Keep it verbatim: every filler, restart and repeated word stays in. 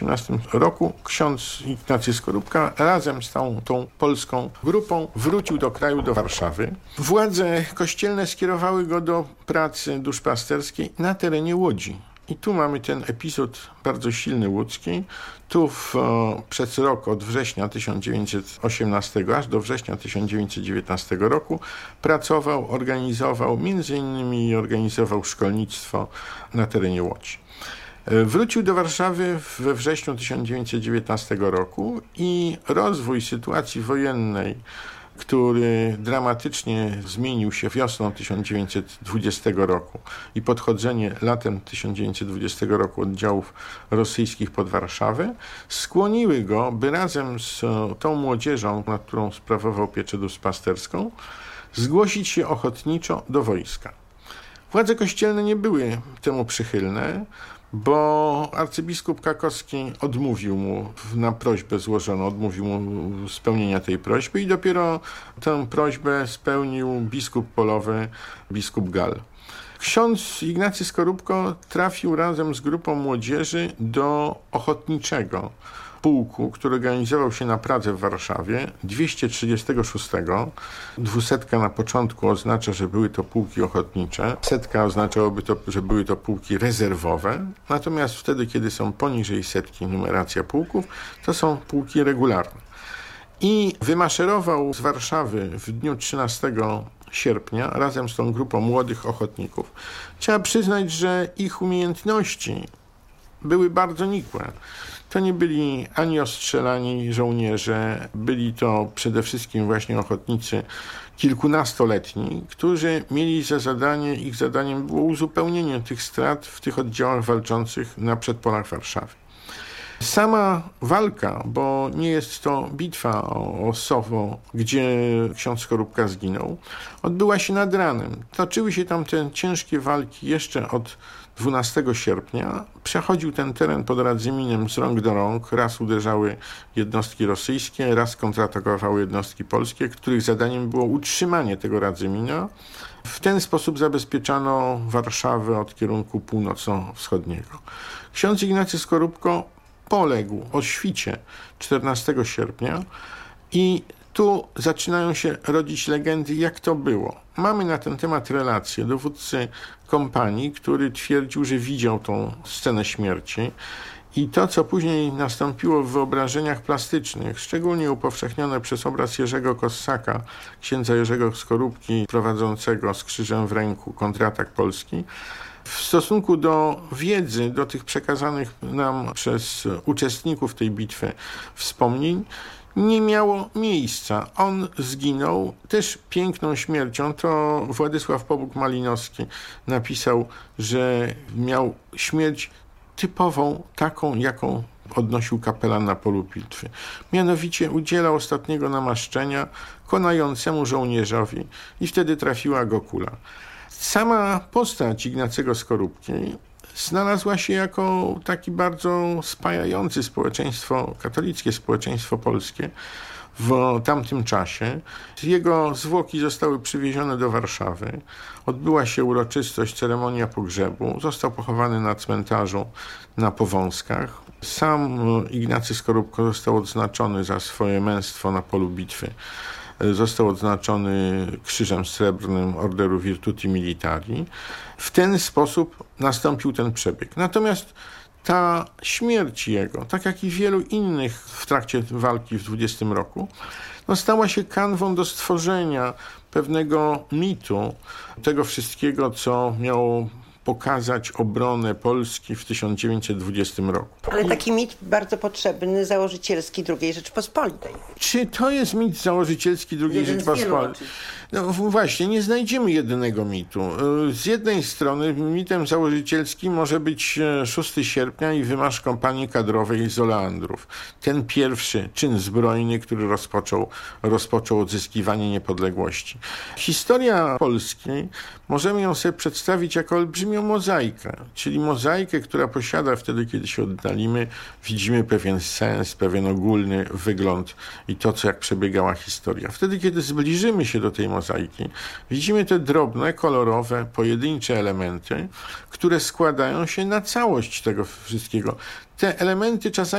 osiemnastym roku ksiądz Ignacy Skorupka razem z całą tą polską grupą wrócił do kraju, do Warszawy. Władze kościelne skierowały go do pracy duszpasterskiej na terenie Łodzi. I tu mamy ten epizod bardzo silny łódzki. Tu w, przez rok od września tysiąc dziewięćset osiemnastego aż do września tysiąc dziewięćset dziewiętnastego roku pracował, organizował, między innymi organizował szkolnictwo na terenie Łodzi. Wrócił do Warszawy we wrześniu tysiąc dziewięćset dziewiętnastego roku i rozwój sytuacji wojennej, który dramatycznie zmienił się wiosną tysiąc dziewięćset dwudziestego roku i podchodzenie latem tysiąc dziewięćset dwudziestego roku oddziałów rosyjskich pod Warszawę, skłoniły go, by razem z tą młodzieżą, nad którą sprawował pieczę duszpasterską, zgłosić się ochotniczo do wojska. Władze kościelne nie były temu przychylne, bo arcybiskup Krakowski odmówił mu na prośbę złożoną, odmówił mu spełnienia tej prośby i dopiero tę prośbę spełnił biskup polowy, biskup Gal. Ksiądz Ignacy Skorupko trafił razem z grupą młodzieży do ochotniczego pułku, który organizował się na Pradze w Warszawie, dwieście trzydziestego szóstego. Dwusetka na początku oznacza, że były to pułki ochotnicze. Setka oznaczałoby to, że były to pułki rezerwowe. Natomiast wtedy, kiedy są poniżej setki numeracja pułków, to są pułki regularne. I wymaszerował z Warszawy w dniu trzynastego sierpnia razem z tą grupą młodych ochotników. Trzeba przyznać, że ich umiejętności były bardzo nikłe. To nie byli ani ostrzelani żołnierze, byli to przede wszystkim właśnie ochotnicy kilkunastoletni, którzy mieli za zadanie, ich zadaniem było uzupełnienie tych strat w tych oddziałach walczących na przedpolach Warszawy. Sama walka, bo nie jest to bitwa o Sowo, gdzie ksiądz Skorupka zginął, odbyła się nad ranem. Toczyły się tam te ciężkie walki jeszcze od dwunastego sierpnia. Przechodził ten teren pod Radzyminem z rąk do rąk. Raz uderzały jednostki rosyjskie, raz kontratakowały jednostki polskie, których zadaniem było utrzymanie tego Radzymina. W ten sposób zabezpieczano Warszawę od kierunku północno-wschodniego. Ksiądz Ignacy Skorupko poległ o świcie czternastego sierpnia i tu zaczynają się rodzić legendy, jak to było. Mamy na ten temat relację dowódcy kompanii, który twierdził, że widział tą scenę śmierci. I to, co później nastąpiło w wyobrażeniach plastycznych, szczególnie upowszechnione przez obraz Jerzego Kossaka, księdza Jerzego Skorupki, prowadzącego z krzyżem w ręku kontratak polski, w stosunku do wiedzy, do tych przekazanych nam przez uczestników tej bitwy wspomnień, nie miało miejsca. On zginął też piękną śmiercią. To Władysław Pobuk-Malinowski napisał, że miał śmierć typową, taką, jaką odnosił kapelan na polu bitwy. Mianowicie udzielał ostatniego namaszczenia konającemu żołnierzowi i wtedy trafiła go kula. Sama postać Ignacego Skorupki znalazła się jako taki bardzo spajający społeczeństwo katolickie, społeczeństwo polskie w tamtym czasie. Jego zwłoki zostały przywiezione do Warszawy. Odbyła się uroczystość, ceremonia pogrzebu. Został pochowany na cmentarzu na Powązkach. Sam Ignacy Skorupko został odznaczony za swoje męstwo na polu bitwy. Został odznaczony Krzyżem Srebrnym Orderu Virtuti Militari. W ten sposób nastąpił ten przebieg. Natomiast ta śmierć jego, tak jak i wielu innych w trakcie walki w dwudziestym roku, no stała się kanwą do stworzenia pewnego mitu, tego wszystkiego, co miało pokazać obronę Polski w tysiąc dziewięćset dwudziestym roku. Ale taki mit bardzo potrzebny, założycielski drugiej Rzeczypospolitej. Czy to jest mit założycielski drugiej Rzeczypospolitej? No właśnie, nie znajdziemy jedynego mitu. Z jednej strony mitem założycielskim może być szóstego sierpnia i wymarsz kompanii kadrowej z Oleandrów. Ten pierwszy czyn zbrojny, który rozpoczął, rozpoczął odzyskiwanie niepodległości. Historia Polski możemy ją sobie przedstawić jako olbrzymi chodzi mi o mozaikę, czyli mozaikę, która posiada wtedy, kiedy się oddalimy, widzimy pewien sens, pewien ogólny wygląd i to, co jak przebiegała historia. Wtedy, kiedy zbliżymy się do tej mozaiki, widzimy te drobne, kolorowe, pojedyncze elementy, które składają się na całość tego wszystkiego. Te elementy czasami